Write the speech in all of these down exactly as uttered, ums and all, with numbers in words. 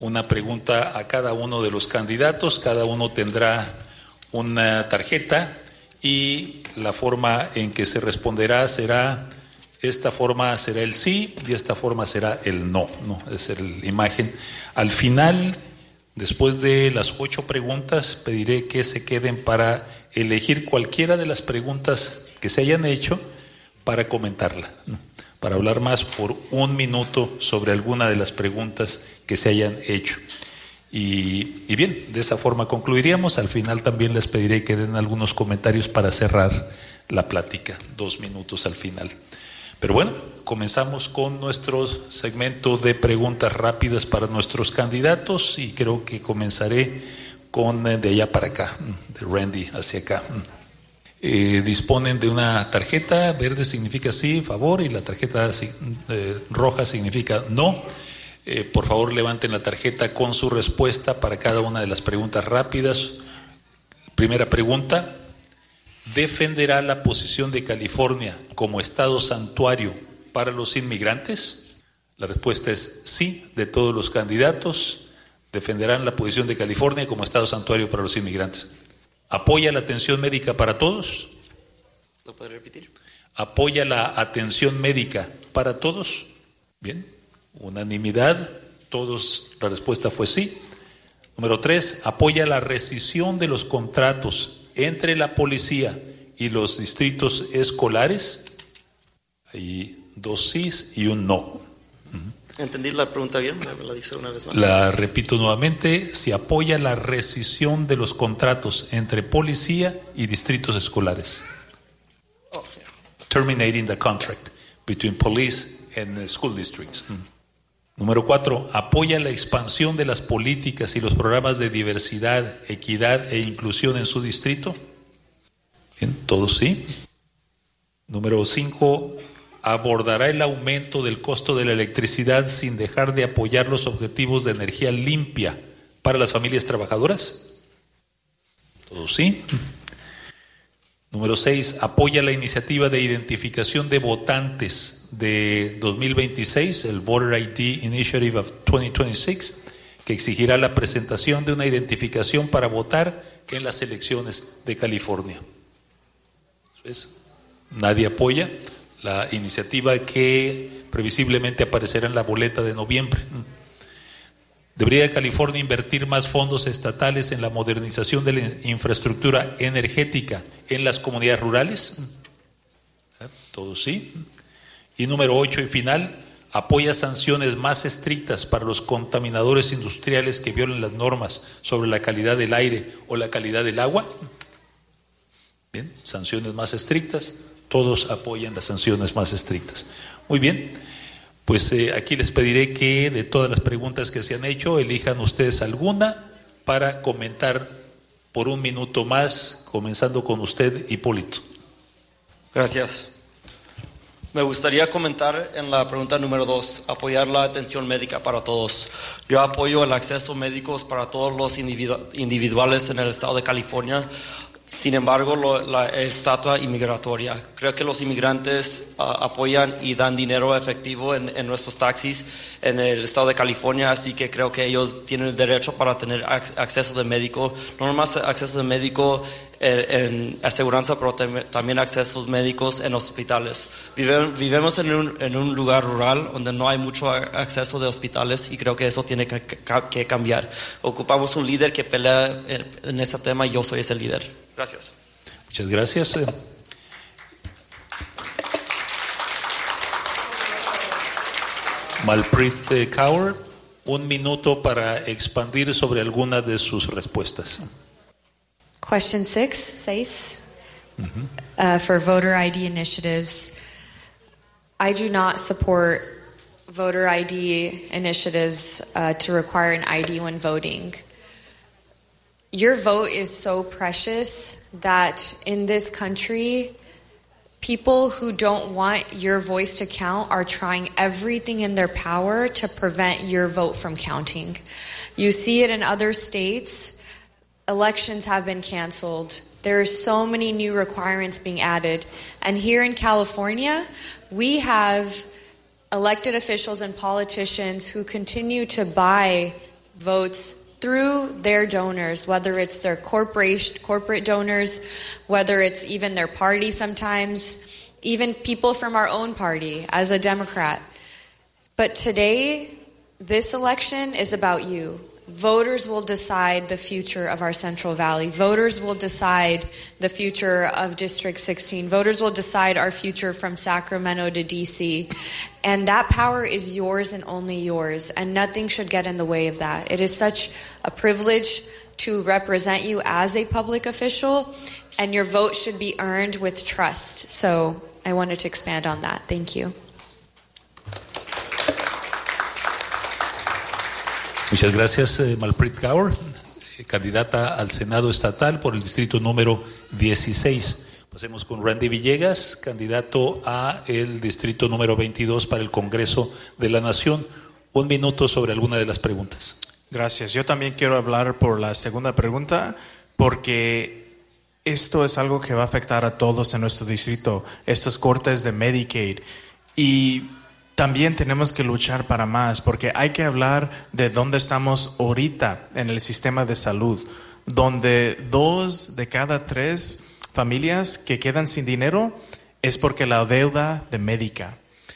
una pregunta a cada uno de los candidatos. Cada uno tendrá una tarjeta y la forma en que se responderá será, esta forma será el sí y esta forma será el no, ¿no? Es la imagen. Al final, después de las ocho preguntas, pediré que se queden para elegir cualquiera de las preguntas que se hayan hecho para comentarla, ¿no? Para hablar más por un minuto sobre alguna de las preguntas que se hayan hecho. Y, y bien, de esa forma concluiríamos. Al final también les pediré que den algunos comentarios para cerrar la plática, dos minutos al final. Pero bueno, comenzamos con nuestro segmento de preguntas rápidas para nuestros candidatos y creo que comenzaré con de allá para acá, de Randy hacia acá. Eh, disponen de una tarjeta, verde significa sí, favor, y la tarjeta eh, roja significa no. Eh, por favor, levanten la tarjeta con su respuesta para cada una de las preguntas rápidas. Primera pregunta: ¿defenderá la posición de California como estado santuario para los inmigrantes? La respuesta es sí, de todos los candidatos. Defenderán la posición de California como estado santuario para los inmigrantes. ¿Apoya la atención médica para todos? ¿Lo puede repetir? ¿Apoya la atención médica para todos? Bien, unanimidad, todos, la respuesta fue sí. Número tres, ¿apoya la rescisión de los contratos entre la policía y los distritos escolares? Hay dos sís y un no. ¿Entendí la pregunta bien? ¿Me la dice una vez más? La repito nuevamente: si apoya la rescisión de los contratos entre policía y distritos escolares. Oh, yeah. Terminating the contract between police and school districts. Mm. Número cuatro, ¿apoya la expansión de las políticas y los programas de diversidad, equidad e inclusión en su distrito? Bien, todos sí. Número cinco, ¿abordará el aumento del costo de la electricidad sin dejar de apoyar los objetivos de energía limpia para las familias trabajadoras? Todos sí. Número seis, ¿apoya la iniciativa de identificación de votantes de dos mil veintiséis, el Voter I D Initiative of dos mil veintiséis, que exigirá la presentación de una identificación para votar en las elecciones de California? Eso es. Nadie apoya la iniciativa que previsiblemente aparecerá en la boleta de noviembre. ¿Debería California invertir más fondos estatales en la modernización de la infraestructura energética en las comunidades rurales? Todo sí. Y número ocho y final, ¿apoya sanciones más estrictas para los contaminadores industriales que violen las normas sobre la calidad del aire o la calidad del agua? Bien, sanciones más estrictas. Todos apoyan las sanciones más estrictas. Muy bien, pues eh, aquí les pediré que de todas las preguntas que se han hecho, elijan ustedes alguna para comentar por un minuto más, comenzando con usted, Hipólito. Gracias. Me gustaría comentar en la pregunta número dos, apoyar la atención médica para todos. Yo apoyo el acceso médico para todos los individu- individuales en el estado de California. Sin embargo, lo, la estatua inmigratoria. Creo que los inmigrantes uh, apoyan y dan dinero efectivo en, en nuestros taxis en el estado de California, así que creo que ellos tienen el derecho para tener ac- acceso de médico, no nomás acceso de médico eh, en aseguranza, pero tem- también accesos médicos en hospitales. Vive, vivimos en un, en un lugar rural donde no hay mucho acceso de hospitales y creo que eso tiene que, que, que cambiar. Ocupamos un líder que pelea en, en ese tema y yo soy ese líder. Gracias. Muchas gracias. Malpreet Kaur, un minuto para expandir sobre alguna de sus respuestas. Question six, seis, Mm-hmm. uh, for voter I D initiatives. I do not support voter I D initiatives uh, to require an I D when voting. Your vote is so precious that in this country, people who don't want your voice to count are trying everything in their power to prevent your vote from counting. You see it in other states. Elections have been canceled. There are so many new requirements being added. And here in California, we have elected officials and politicians who continue to buy votes through their donors, whether it's their corporation, corporate donors, whether it's even their party sometimes, even people from our own party as a Democrat. But today, this election is about you. Voters will decide the future of our Central Valley. Voters will decide the future of District sixteen. Voters will decide our future from Sacramento to D C. And that power is yours and only yours, and nothing should get in the way of that. It is such a privilege to represent you as a public official, and your vote should be earned with trust. So I wanted to expand on that. Thank you. Muchas gracias, eh, Malpreet Kaur, eh, candidata al Senado Estatal por el distrito número dieciséis. Pasemos con Randy Villegas, candidato a el distrito número veintidós para el Congreso de la Nación. Un minuto sobre alguna de las preguntas. Gracias. Yo también quiero hablar por la segunda pregunta, porque esto es algo que va a afectar a todos en nuestro distrito, estos cortes de Medicaid. Y también tenemos que luchar para más, porque hay que hablar de dónde estamos ahorita en el sistema de salud, donde dos de cada tres familias que quedan sin dinero es porque la deuda de médica.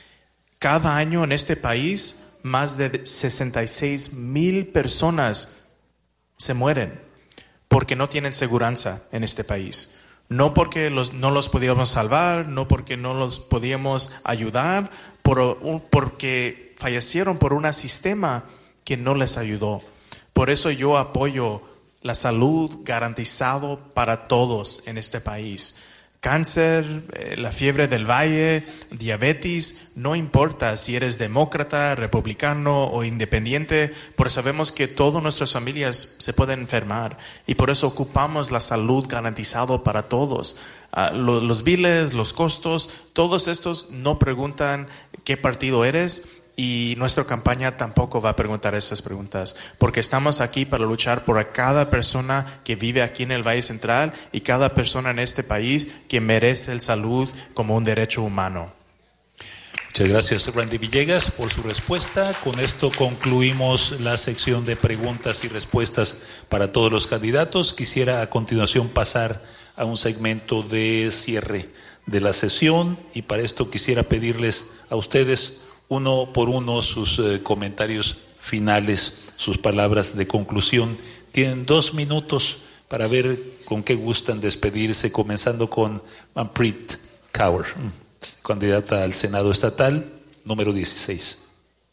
Cada año en este país, más de sesenta y seis mil personas se mueren porque no tienen seguranza en este país. No porque los, no los podíamos salvar, no porque no los podíamos ayudar, por, porque fallecieron por un sistema que no les ayudó. Por eso yo apoyo la salud garantizado para todos en este país. Cáncer, eh, la fiebre del valle, diabetes, no importa si eres demócrata, republicano o independiente, porque sabemos que todas nuestras familias se pueden enfermar y por eso ocupamos la salud garantizado para todos. Uh, lo, los biles, los costos, todos estos no preguntan qué partido eres. Y nuestra campaña tampoco va a preguntar esas preguntas, porque estamos aquí para luchar por cada persona que vive aquí en el Valle Central y cada persona en este país que merece la salud como un derecho humano. Muchas gracias, Randy Villegas, por su respuesta. Con esto concluimos la sección de preguntas y respuestas para todos los candidatos. Quisiera a continuación pasar a un segmento de cierre de la sesión y para esto quisiera pedirles a ustedes uno por uno sus eh, comentarios finales, sus palabras de conclusión. Tienen dos minutos para ver con qué gustan despedirse, comenzando con Malpreet Kaur, candidata al Senado Estatal, número dieciséis.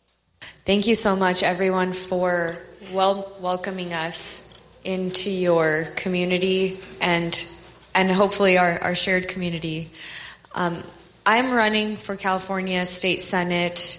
Thank you so much, everyone, for wel- welcoming us into your community and and hopefully our, our shared community. Um, I'm running for California State Senate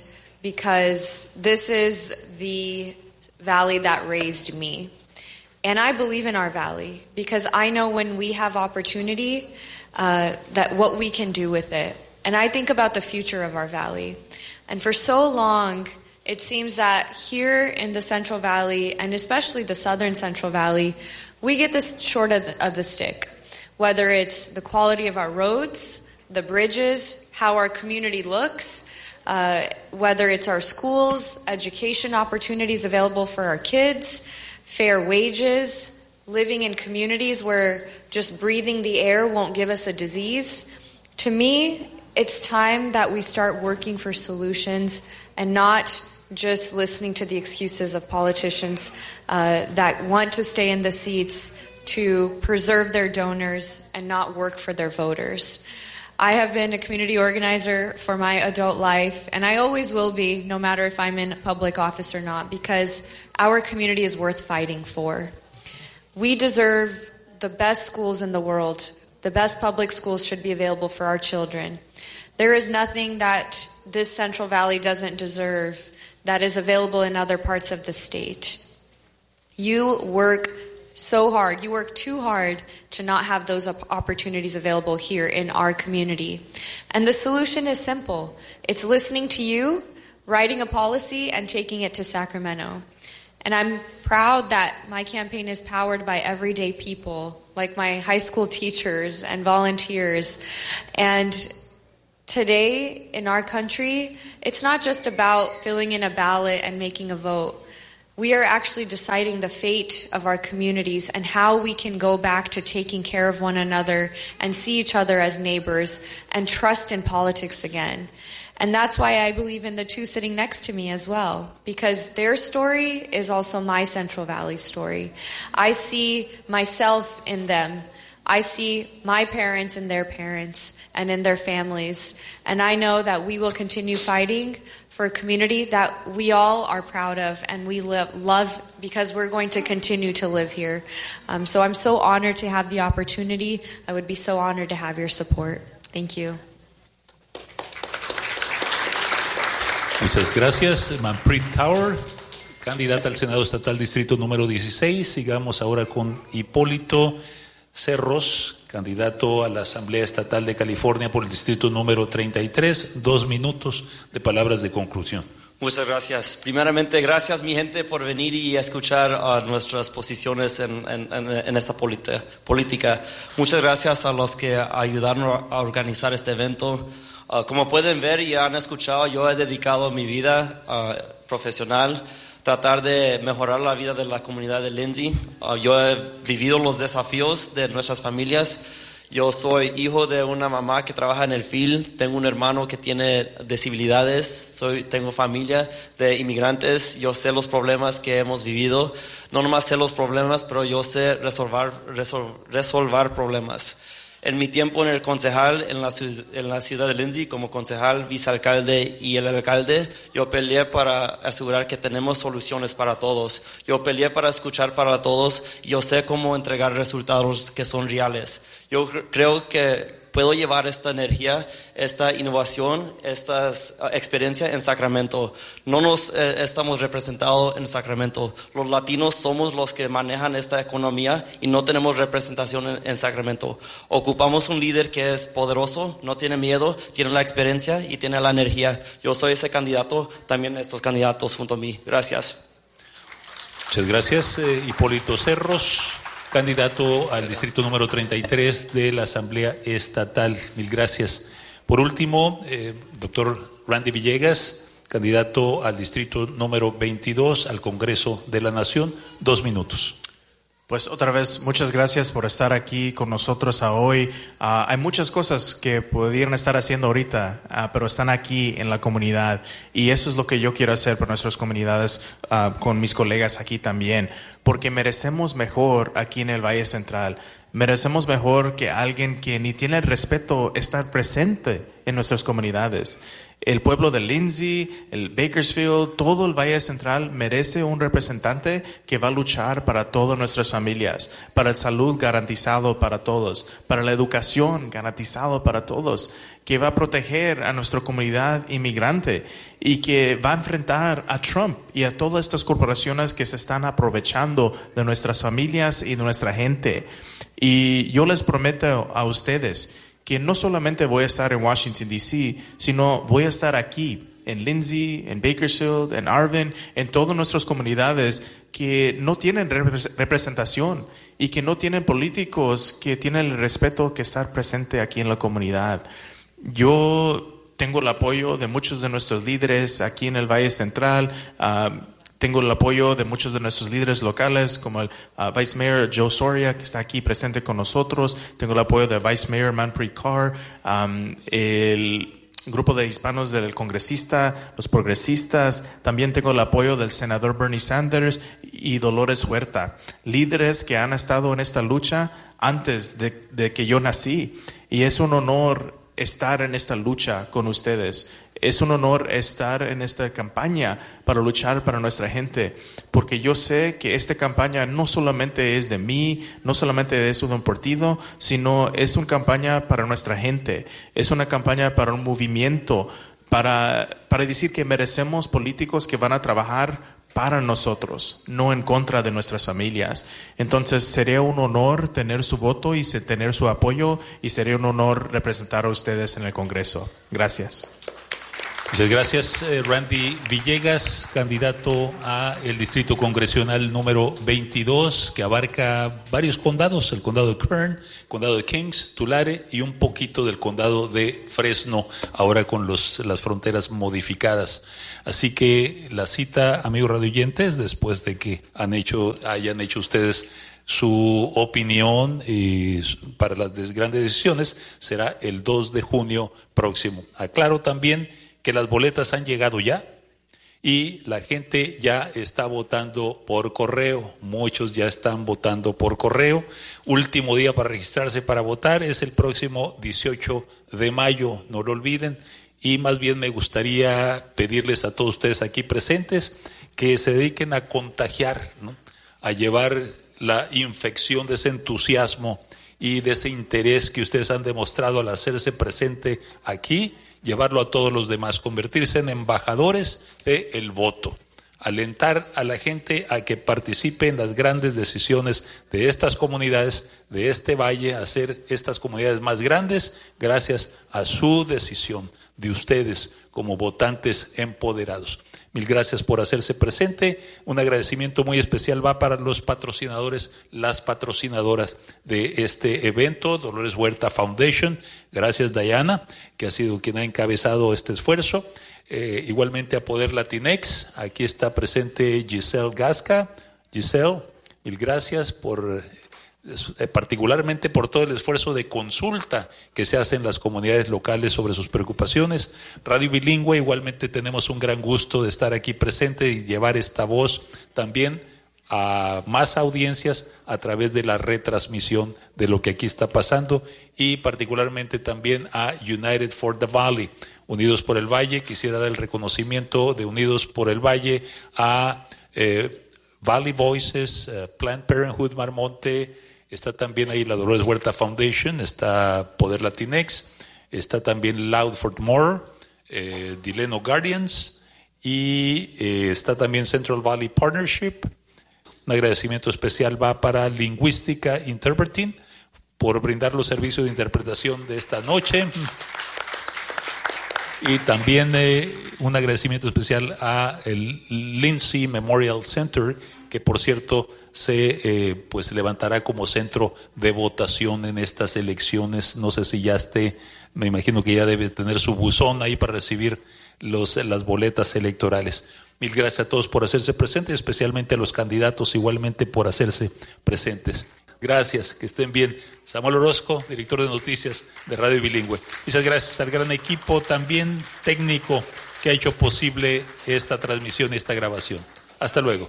because this is the valley that raised me. And I believe in our valley because I know when we have opportunity, uh, that what we can do with it. And I think about the future of our valley. And for so long, it seems that here in the Central Valley, and especially the Southern Central Valley, we get this short of the, of the stick. Whether it's the quality of our roads, the bridges, how our community looks, uh, whether it's our schools, education opportunities available for our kids, fair wages, living in communities where just breathing the air won't give us a disease. To me, it's time that we start working for solutions and not just listening to the excuses of politicians uh, that want to stay in the seats to preserve their donors and not work for their voters. I have been a community organizer for my adult life, and I always will be, no matter if I'm in public office or not, because our community is worth fighting for. We deserve the best schools in the world. The best public schools should be available for our children. There is nothing that this Central Valley doesn't deserve that is available in other parts of the state. You work so hard. You work too hard to not have those opportunities available here in our community. And the solution is simple. It's listening to you, writing a policy, and taking it to Sacramento. And I'm proud that my campaign is powered by everyday people, like my high school teachers and volunteers. And today in our country, it's not just about filling in a ballot and making a vote. we are actually deciding the fate of our communities and how we can go back to taking care of one another and see each other as neighbors and trust in politics again. And that's why I believe in the two sitting next to me as well, because their story is also my Central Valley story. I see myself in them. I see my parents in their parents and in their families. And I know that we will continue fighting for a community that we all are proud of and we live, love because we're going to continue to live here. Um, so I'm so honored to have the opportunity. I would be so honored to have your support. Thank you. Muchas gracias. Manpreet Kaur, candidata al Senado Estatal Distrito número dieciséis. Sigamos ahora con Hipólito Cerros, candidato a la Asamblea Estatal de California por el Distrito número treinta y tres. Dos minutos de palabras de conclusión. Muchas gracias. Primeramente, gracias mi gente por venir y escuchar uh, nuestras posiciones en, en, en esta política. Muchas gracias a los que ayudaron a organizar este evento. Uh, como pueden ver y han escuchado, yo he dedicado mi vida uh, profesional tratar de mejorar la vida de la comunidad de Lindsay. Uh, yo he vivido los desafíos de nuestras familias. Yo soy hijo de una mamá que trabaja en el field. Tengo un hermano que tiene disabilidades. Soy, tengo familia de inmigrantes. Yo sé los problemas que hemos vivido. No nomás sé los problemas, pero yo sé resolver, resol, resolver problemas. En mi tiempo en el concejal en la, en la ciudad de Lindsay, como concejal, vicealcalde y el alcalde, yo peleé para asegurar que tenemos soluciones para todos. Yo peleé para escuchar para todos. Yo sé cómo entregar resultados que son reales. Yo creo que puedo llevar esta energía, esta innovación, esta experiencia en Sacramento. No nos eh, estamos representados en Sacramento. Los latinos somos los que manejan esta economía y no tenemos representación en, en Sacramento. Ocupamos un líder que es poderoso, no tiene miedo, tiene la experiencia y tiene la energía. Yo soy ese candidato, también estos candidatos junto a mí. Gracias. Muchas gracias, eh, Hipólito Cerros, candidato al distrito número treinta y tres de la Asamblea Estatal. Mil gracias. Por último, eh, doctor Randy Villegas, candidato al distrito número veintidós al Congreso de la Nación. Dos minutos. Pues otra vez, muchas gracias por estar aquí con nosotros a hoy. Uh, hay muchas cosas que pudieran estar haciendo ahorita, uh, pero están aquí en la comunidad. Y eso es lo que yo quiero hacer por nuestras comunidades, uh, con mis colegas aquí también. Porque merecemos mejor aquí en el Valle Central. Merecemos mejor que alguien que ni tiene el respeto estar presente en nuestras comunidades. El pueblo de Lindsay, el Bakersfield, todo el Valle Central merece un representante que va a luchar para todas nuestras familias, para la salud garantizado para todos, para la educación garantizado para todos, que va a proteger a nuestra comunidad inmigrante y que va a enfrentar a Trump y a todas estas corporaciones que se están aprovechando de nuestras familias y de nuestra gente. Y yo les prometo a ustedes que no solamente voy a estar en Washington, D C, sino voy a estar aquí, en Lindsay, en Bakersfield, en Arvin, en todas nuestras comunidades que no tienen representación y que no tienen políticos que tienen el respeto que estar presente aquí en la comunidad. Yo tengo el apoyo de muchos de nuestros líderes aquí en el Valle Central. Uh, Tengo el apoyo de muchos de nuestros líderes locales, como el uh, Vice Mayor Joe Soria, que está aquí presente con nosotros. Tengo el apoyo del Vice Mayor Manpreet Kaur, um, el grupo de hispanos del congresista, los progresistas. También tengo el apoyo del senador Bernie Sanders y Dolores Huerta, líderes que han estado en esta lucha antes de, de que yo nací. Y es un honor estar en esta lucha con ustedes. Es un honor estar en esta campaña para luchar para nuestra gente, porque yo sé que esta campaña no solamente es de mí, no solamente es de un partido, sino es una campaña para nuestra gente, es una campaña para un movimiento, para, para decir que merecemos políticos que van a trabajar para nosotros, no en contra de nuestras familias. Entonces sería un honor tener su voto y tener su apoyo, y sería un honor representar a ustedes en el Congreso. Gracias. Muchas gracias, eh, Randy Villegas, candidato a el Distrito Congresional número veintidós, que abarca varios condados, el condado de Kern, condado de Kings, Tulare y un poquito del condado de Fresno, ahora con los, las fronteras modificadas. Así que la cita, amigos radioyentes, después de que han hecho, hayan hecho ustedes su opinión y para las grandes decisiones, será el dos de junio próximo. Aclaro también que las boletas han llegado ya y la gente ya está votando por correo. Muchos ya están votando por correo. Último día para registrarse para votar es el próximo dieciocho de mayo, no lo olviden. Y más bien me gustaría pedirles a todos ustedes aquí presentes que se dediquen a contagiar, ¿no?, a llevar la infección de ese entusiasmo y de ese interés que ustedes han demostrado al hacerse presente aquí, llevarlo a todos los demás, convertirse en embajadores del voto, alentar a la gente a que participe en las grandes decisiones de estas comunidades, de este valle, hacer estas comunidades más grandes gracias a su decisión de ustedes como votantes empoderados. Mil gracias por hacerse presente. Un agradecimiento muy especial va para los patrocinadores, las patrocinadoras de este evento, Dolores Huerta Foundation. Gracias, Diana, que ha sido quien ha encabezado este esfuerzo. Eh, igualmente a Poder Latinex. Aquí está presente Giselle Gasca. Giselle, mil gracias por... particularmente por todo el esfuerzo de consulta que se hace en las comunidades locales sobre sus preocupaciones. Radio Bilingüe, igualmente tenemos un gran gusto de estar aquí presente y llevar esta voz también a más audiencias a través de la retransmisión de lo que aquí está pasando, y particularmente también a United for the Valley, Unidos por el Valle. Quisiera dar el reconocimiento de Unidos por el Valle a eh, Valley Voices, uh, Planned Parenthood Marmonte. Está también ahí la Dolores Huerta Foundation, está Poder Latinex, está también Loud for More, eh, Dileno Guardians, y eh, está también Central Valley Partnership. Un agradecimiento especial va para Lingüística Interpreting por brindar los servicios de interpretación de esta noche. Y también eh, un agradecimiento especial a el Lindsay Memorial Center, que por cierto se eh, pues levantará como centro de votación en estas elecciones. No sé si ya esté, me imagino que ya debe tener su buzón ahí para recibir los, las boletas electorales. Mil gracias a todos por hacerse presentes, especialmente a los candidatos igualmente por hacerse presentes. Gracias, que estén bien. Samuel Orozco, director de noticias de Radio Bilingüe. Muchas gracias al gran equipo también técnico que ha hecho posible esta transmisión y esta grabación. Hasta luego.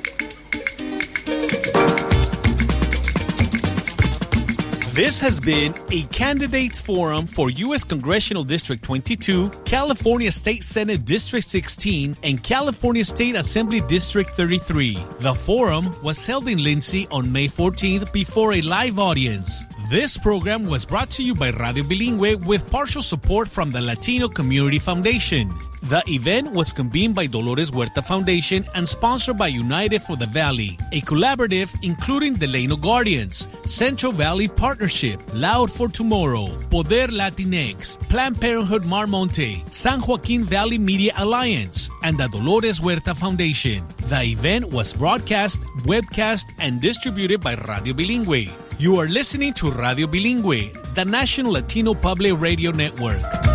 This has been a candidates forum for U S Congressional District twenty-two, California State Senate District sixteen, and California State Assembly District thirty-three. The forum was held in Lindsay on May fourteenth before a live audience. This program was brought to you by Radio Bilingüe with partial support from the Latino Community Foundation. The event was convened by Dolores Huerta Foundation and sponsored by United for the Valley, a collaborative including the Delano Guardians, Central Valley Partnership, Loud for Tomorrow, Poder Latinex, Planned Parenthood Marmonte, San Joaquin Valley Media Alliance, and the Dolores Huerta Foundation. The event was broadcast, webcast, and distributed by Radio Bilingüe. You are listening to Radio Bilingüe, the National Latino Public Radio Network.